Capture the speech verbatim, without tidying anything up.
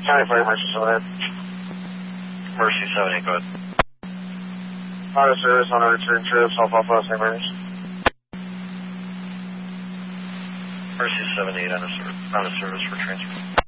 County Fire Mercy seven eight. Mercy seven eight, go ahead. Auto service on a return trip, South Alpha, Saint Mary's. Mercy seven eight on a, ser on a service for transfer.